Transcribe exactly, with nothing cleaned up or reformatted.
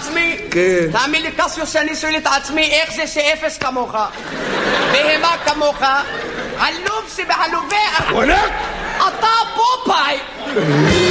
עצמי? כן. תאמין לי, קסיוס, שאני שואל את עצמי איך זה שאפס כמוך, בהמה כמוך, עלוב שבעלובי... וואלה? אתה פופאי!